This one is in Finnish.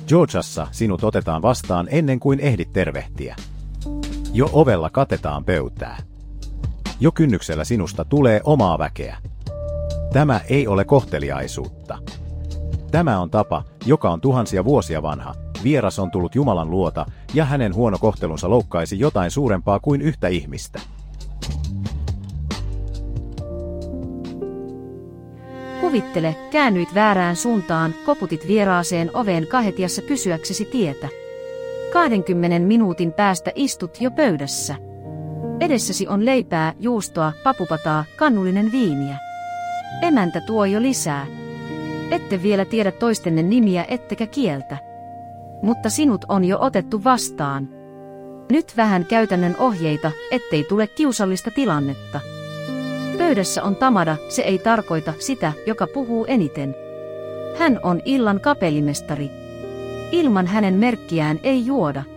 Georgiassa sinut otetaan vastaan ennen kuin ehdit tervehtiä. Jo ovella katetaan pöytää. Jo kynnyksellä sinusta tulee omaa väkeä. Tämä ei ole kohteliaisuutta. Tämä on tapa, joka on tuhansia vuosia vanha. Vieras on tullut Jumalan luota, ja hänen huono kohtelunsa loukkaisi jotain suurempaa kuin yhtä ihmistä. Kuvittele, käännyit väärään suuntaan, koputit vieraaseen oveen kahetiassa kysyäksesi tietä. 20 minuutin päästä istut jo pöydässä. Edessäsi on leipää, juustoa, papupataa, kannullinen viiniä. Emäntä tuo jo lisää. Ette vielä tiedä toistenne nimiä ettekä kieltä. Mutta sinut on jo otettu vastaan. Nyt vähän käytännön ohjeita, ettei tule kiusallista tilannetta. Pöydässä on Tamada, se ei tarkoita sitä, joka puhuu eniten. Hän on illan kapellimestari. Ilman hänen merkkiään ei juoda.